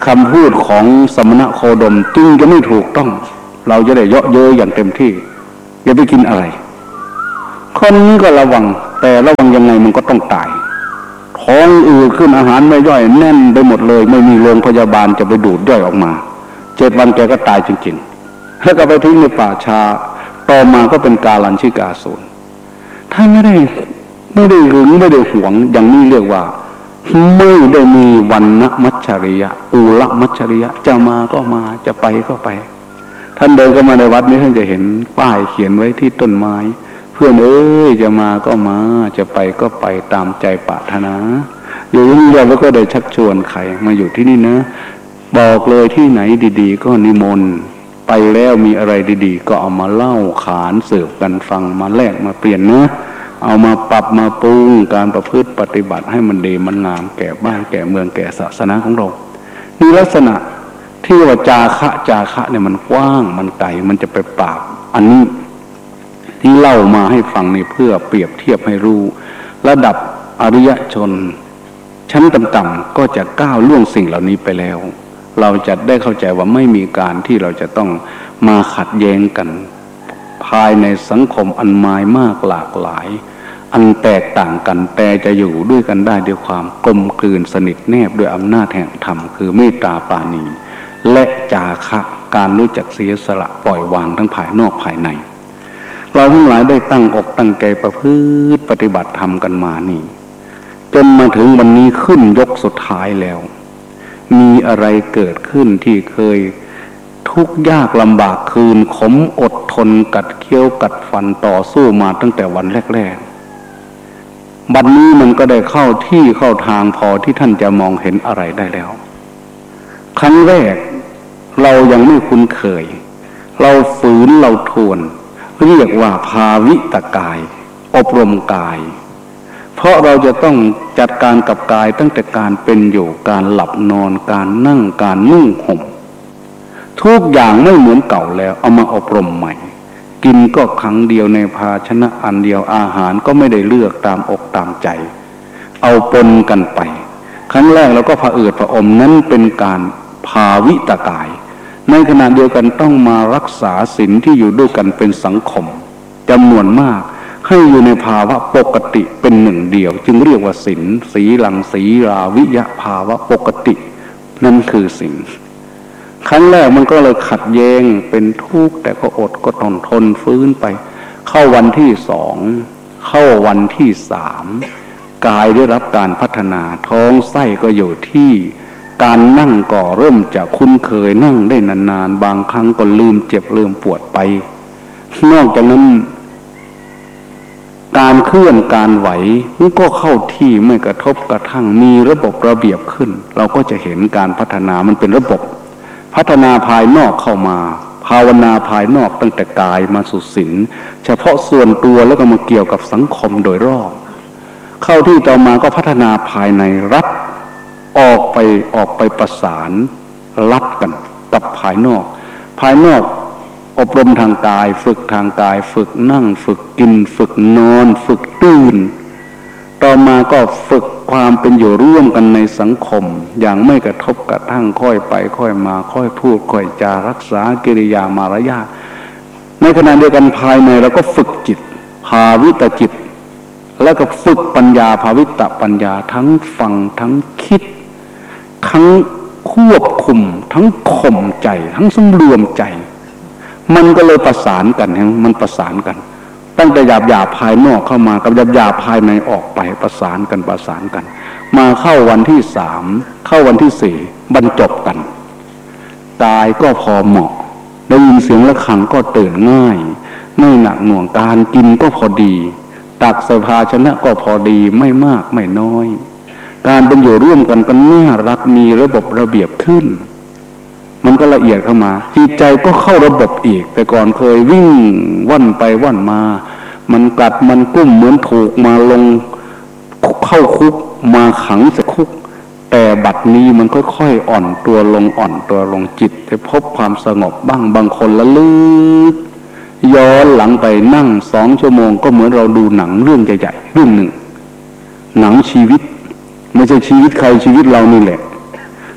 คำพูดของสมณะโคดมจึงจะไม่ถูกต้องเราจะได้เยาะเย้ยอย่างเต็มที่อย่าไปกินอะไรคนนี้ก็ระวังแต่ระวังยังไงมันก็ต้องตายท้องอืดขึ้นอาหารไม่ย่อยแน่นไปหมดเลยไม่มีโรงพยาบาลจะไปดูดย่อยออกมาเจ็ดวันแกก็ตายจริงๆแล้วก็ไปทิ้งในป่าช้าต่อมาก็เป็นกาลัญชิกาสูรถ้าไม่ได้ไม่ได้หึงไม่ได้หวงอย่างนี้เรียกว่าไม่ได้มีวันณมัจฉริยะอุลมัจฉริยะจะมาก็มาจะไปก็ไปท่านเดินเข้ามาในวัดนี้ท่านจะเห็นป้ายเขียนไว้ที่ต้นไม้เพื่อนเอ้ยจะมาก็มาจะไปก็ไปตามใจปรารถนาอยู่ที่นี่แล้วก็ได้ชักชวนใครมาอยู่ที่นี่นะบอกเลยที่ไหนดีๆก็นิมนต์ไปแล้วมีอะไรดีๆก็เอามาเล่าขานสืบกันฟังมาแลกมาเปลี่ยนเนื้อเอามาปรับมาปรุงการประพฤติปฏิบัติให้มันดีมันงามแก่บ้านแก่เมืองแก่ศาสนาของเรานี่ลักษณะที่ว่าจาคะจาคะเนี่ยมันกว้างมันไกลมันจะไปปราบอันนี้ที่เล่ามาให้ฟังนี่เพื่อเปรียบเทียบให้รู้ระดับอริยชนชั้นต่ำๆก็จะก้าวล่วงสิ่งเหล่านี้ไปแล้วเราจะได้เข้าใจว่าไม่มีการที่เราจะต้องมาขัดแย้งกันภายในสังคมอันมายมากหลากหลายอันแตกต่างกันแต่จะอยู่ด้วยกันได้ด้วยความกลมกลืนสนิทแนบด้วยอำนาจแห่งธรรมคือเมตตาปราณีและจาคะการรู้จักเสียสละปล่อยวางทั้งภายนอกภายในเราทั้งหลายได้ตั้งอกตั้งใจประพฤติปฏิบัติธรรมกันมานี่จนมาถึงวันนี้ขึ้นยกสุดท้ายแล้วมีอะไรเกิดขึ้นที่เคยทุกข์ยากลำบากคืนขมอดทนกัดเคี้ยวกัดฟันต่อสู้มาตั้งแต่วันแรกๆบัดนี้มันก็ได้เข้าที่เข้าทางพอที่ท่านจะมองเห็นอะไรได้แล้วครั้งแรกเรายังไม่คุ้นเคยเราฝืนเราทวนเรียกว่าภาวิตกายอบรมกายเพราะเราจะต้องจัดการกับกายตั้งแต่การเป็นอยู่การหลับนอนการนั่งการนุ่งห่มทุกอย่างไม่เหมือนเก่าแล้วเอามาอบรมใหม่กินก็ครั้งเดียวในภาชนะอันเดียวอาหารก็ไม่ได้เลือกตามอกตามใจเอาปนกันไปครั้งแรกเราก็ผะอืดผะอมนั้นเป็นการภาวิตกายในขณะเดียวกันต้องมารักษาศีลที่อยู่ด้วยกันเป็นสังคมจำนวนมากให้อยู่ในภาวะปกติเป็นหนึ่งเดียวจึงเรียกว่าศีลสีลังสีราวิยะภาวะปกตินั่นคือศีลครั้งแรกมันก็เลยขัดแย้งเป็นทุกข์แต่ก็อดก็ทนทนฟื้นไปเข้าวันที่สองเข้าวันที่สามกายได้รับการพัฒนาท้องไส้ก็อยู่ที่การนั่งก็เริ่มจะคุ้นเคยนั่งได้นานๆบางครั้งก็ลืมเจ็บลืมปวดไปนอกจากนั้นการเคลื่อนการไหวมันก็เข้าที่ไม่กระทบกระทั่งมีระบบระเบียบขึ้นเราก็จะเห็นการพัฒนามันเป็นระบบพัฒนาภายนอกเข้ามาภาวนาภายนอกตั้งแต่กายมาสู่ศีลเฉพาะส่วนตัวแล้วก็มาเกี่ยวกับสังคมโดยรอบเข้าที่ต่อมาก็พัฒนาภายในรัฐออกไปออกไปประสานรับกันกับภายนอกภายนอกอบรมทางกายฝึกทางกายฝึกนั่งฝึกกินฝึกนอนฝึกตื่นต่อมาก็ฝึกความเป็นอยู่ร่วมกันในสังคมอย่างไม่กระทบกระทั่งค่อยไปค่อยมาค่อยพูดค่อยจารักษากิริยามารยาทในขณะเดียวกันภายในเราก็ฝึกจิตภาวิตจิตแล้วก็ฝึกปัญญาภาวิตปัญญาทั้งฟังทั้งคิดทั้งควบคุมทั้งข่มใจทั้งสำรวมใจมันก็เลยประสานกันฮะมันประสานกันตั้งแต่หยาบหยาบภายนอกเข้ามากับหยาบหยาบภายในออกไปประสานกันประสานกันมาเข้าวันที่สามเข้าวันที่สี่บรรจบกันกายก็พอเหมาะได้ยินเสียงะระฆังก็ตื่นง่ายไม่หนักหน่วงการกินก็พอดีตักใส่ภาชนะก็พอดีไม่มากไม่น้อยการเป็นอยู่ร่วมกันก็น่ารักมีระบบระเบียบขึ้นมันก็ละเอียดเข้ามาจิตใจก็เข้าระบบอีกแต่ก่อนเคยวิ่งว่อนไปว่อนมามันกัดมันกุ้มเหมือนถูกมาลงเข้าคุกมาขังใส่คุกแต่บัดนี้มันค่อยๆอ่อนตัวลงอ่อนตัวลงจิตไปพบความสงบบ้างบางคนละลึกย้อนหลังไปนั่งสองชั่วโมงก็เหมือนเราดูหนังเรื่องใหญ่ๆเรื่องหนึ่งหนังชีวิตไม่ใช่ชีวิตใครชีวิตเรานี่แหละ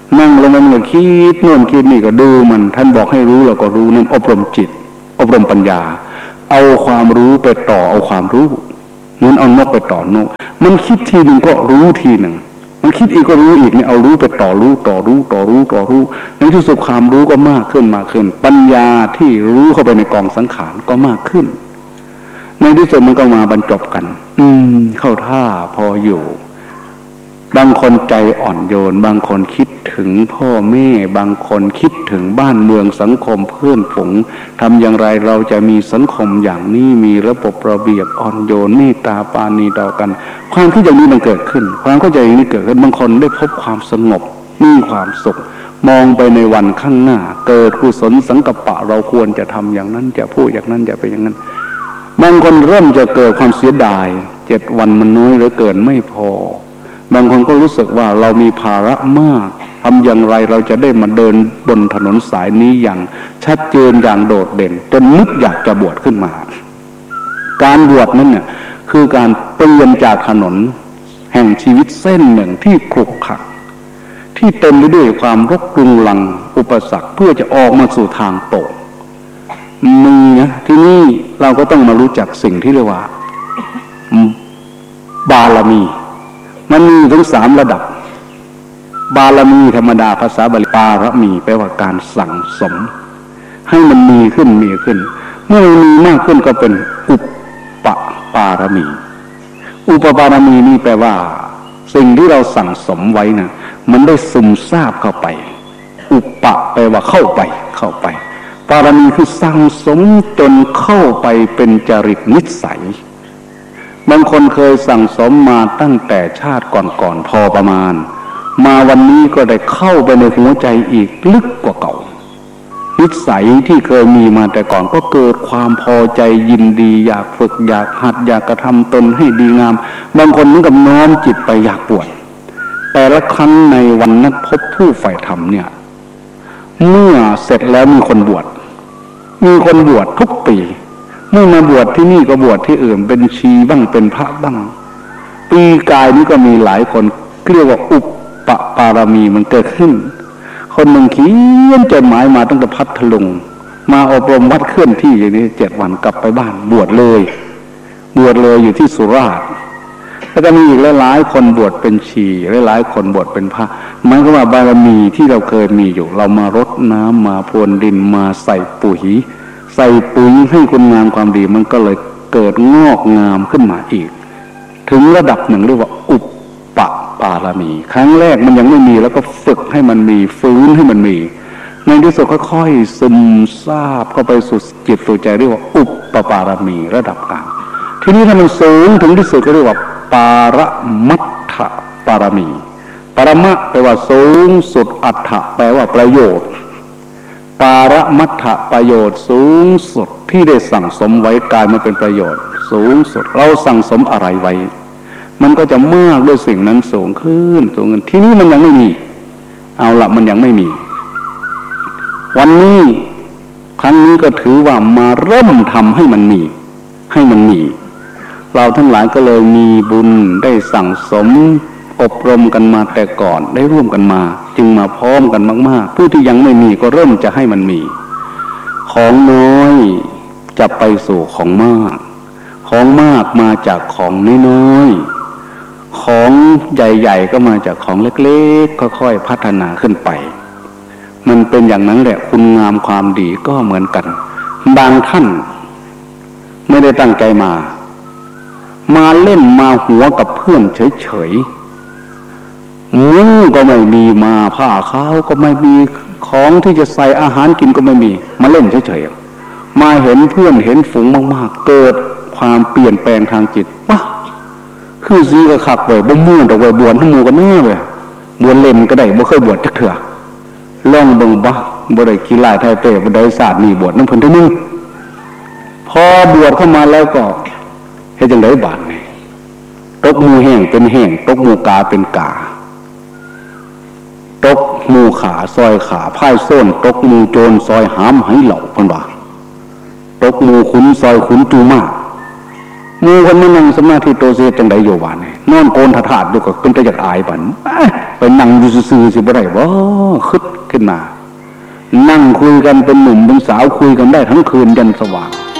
นั่งลงมันก็คิดโน่นคิดนี่ก็ดูมันท่านบอกให้รู้เราก็รู้นั่นอบรมจิตอบรมปัญญาเอาความรู้ไปต่อเอาความรู้เหมือนเอานกไปต่อนกมันคิดทีหนึ่งก็รู้ทีหนึ่งมันคิดอีกก็รู้อีกเนี่ยเอารู้ไปต่อรู้ต่อรู้ต่อรู้ต่อรู้ในที่สุดความรู้ก็มากขึ้นมากขึ้นปัญญาที่รู้เข้าไปในกองสังขารก็มากขึ้นในที่สุดมันก็มาบรรจบกันอืมเข้าท่าพออยู่บางคนใจอ่อนโยนบางคนคิดถึงพ่อแม่บางคนคิดถึงบ้านเมืองสังคมเพื่อนฝูงทำอย่างไรเราจะมีสังคมอย่างนี้มีระบบระเบียบอ่อนโยนเมตตาปราณีต่อกันความคิดอย่างนี้มันเกิดขึ้นความเข้าใจอย่างนี้เกิดขึ้นบางคนได้พบความสงบมีความสุขมองไปในวันข้างหน้าเกิดกุศลสังกัปปะเราควรจะทำอย่างนั้นจะพูดอย่างนั้นจะไปอย่างนั้นบางคนเริ่มจะเกิดความเสียดายเจ็ดวันมันน้อยเหลือเกินไม่พอบางคนก็รู้สึกว่าเรามีภาระมากทำอย่างไรเราจะได้มาเดินบนถนนสายนี้อย่างชัดเจนอย่างโดดเด่นจนนึกอยากจะบวชขึ้นมาการบวชนั้นเนี่ยคือการเปลี่ยนจากถนนแห่งชีวิตเส้นหนึ่งที่ขรุขระที่เต็มไปด้วยความรกรุงรังอุปสรรคเพื่อจะออกมาสู่ทางตรงมีนะที่นี่เราก็ต้องมารู้จักสิ่งที่เรียกว่าบารมีมันมีถึงสามระดับบารมีธรรมดาภาษาบาลีปารมีแปลว่าการสั่งสมให้มันมีขึ้นมีขึ้นเมื่อมันมีมากขึ้นก็เป็นอุปปารมีอุปปารมีนี่แปลว่าสิ่งที่เราสั่งสมไว้นะมันได้ซึมซาบเข้าไปอุปะแปลว่าเข้าไปเข้าไปปารมีคือสั่งสมจนเข้าไปเป็นจริตนิสัยบางคนเคยสั่งสมมาตั้งแต่ชาติก่อนๆพอประมาณมาวันนี้ก็ได้เข้าไปในหัวใจอีกลึกกว่าเก่านิสัยที่เคยมีมาแต่ก่อนก็เกิดความพอใจยินดีอยากฝึกอยากหัดอยากกระทำตนให้ดีงามบางคนนึกกับน้อมจิตไปอยากบวชแต่ละครั้งในวันนัดพบผู้ใฝ่ธรรมเนี่ยเมื่อเสร็จแล้วมีคนบวชมีคนบวชทุกปีเมื่อมาบวชที่นี่ก็บวชที่อื่นเป็นชีบ้างเป็นพระบ้างปีกายนี้ก็มีหลายคนเรียกว่าอุปปารมีมันเกิดขึ้นคนหนึ่งเขียนจดหมายมาตั้งแต่พัทลุงมาอบรมวัดเคลื่อนที่อย่างนี้เจ็ดวันกลับไปบ้านบวชเลยบวชเลยอยู่ที่สุราษฎร์แล้วก็มีอีกหลายๆคนบวชเป็นชีหลายๆคนบวชเป็นพระหมายความว่าบารมีที่เราเคยมีอยู่เรามารดน้ำมาพรวนดินมาใส่ปุ๋ยใส่ปุ๋ยให้คุณงามความดีมันก็เลยเกิดงอกงามขึ้นมาอีกถึงระดับหนึ่งเรียกว่าอุปปารมีครั้งแรกมันยังไม่มีแล้วก็ฝึกให้มันมีฟื้นให้มันมีในที่สุดค่อยๆซึมซาบเข้าไปสู่จิตสู่ใจเรียกว่าอุปปารมีระดับกลางทีนี้ถ้ามันสูงถึงที่สุดก็เรียกว่าปารมัตถปารมีปรมะแปลว่าสูงสุดอัตถะแปลว่าประโยชน์ปารมัตถประโยชน์สูงสุดที่ได้สั่งสมไว้กลายมาเป็นประโยชน์สูงสุดเราสั่งสมอะไรไว้มันก็จะมากด้วยสิ่งนั้นสูงขึ้นสูงขึ้นที่นี่มันยังไม่มีเอาละมันยังไม่มีวันนี้ครั้งนี้ก็ถือว่ามาเริ่มทำให้มันมีให้มันมีเราทั้งหลายก็เลยมีบุญได้สั่งสมอบรมกันมาแต่ก่อนได้ร่วมกันมาจึงมาพร้อมกันมากๆผู้ที่ยังไม่มีก็เริ่มจะให้มันมีของน้อยจะไปสู่ของมากของมากมาจากของน้อยๆของใหญ่ๆก็มาจากของเล็กๆค่อยๆพัฒนาขึ้นไปมันเป็นอย่างนั้นแหละคุณงามความดีก็เหมือนกันบางท่านไม่ได้ตั้งใจมามาเล่นมาหัวกับเพื่อนเฉยๆมุ้งก็ไม่มีมาผ้าขาวก็ไม่มีของที่จะใส่อาหารกินก็ไม่มีมาเล่นเฉยๆมาเห็นเพื่อนเห็นฝูงมากๆเกิดความเปลี่ยนแปลงทางจิตวะคือซีกระขักไว้บ่ม่วนดอกไว้บวชทั้งหมู่กันแน่เลยบวชเล่นก็ได้บ่เคยบวชจักเถื่อลองเบิ่งบ่บ่ได้ขี้ลายไทยเป้บ่ได้ศาสตร์นี่บวชนำเพิ่นทุกมื้อพอบวชเข้ามาแล้วก็เฮ็ดจังได๋บาดนี่ตกหมู่แห้งเป็นแห้งตกหมู่กาเป็นกาตกหมู่ขาซอยขาพายโซนตกหมู่โจรซอยหามไหเหล่าเพิ่นว่าตกหมู่ขุนซอยขุนจูมามูคนมานั่งสมาธิโตเสียจังไดอยู่บ้านนี่นอนโกนถาดอยู่ก็ขึ้นแต่อยากอายบันไปนั่งอยู่ซื่อๆสิบ่ได้บ่คึดขึ้นมานั่งคุยกันเป็นหนุ่มเป็นสาวคุยกันได้ทั้งคืนยันสว่าง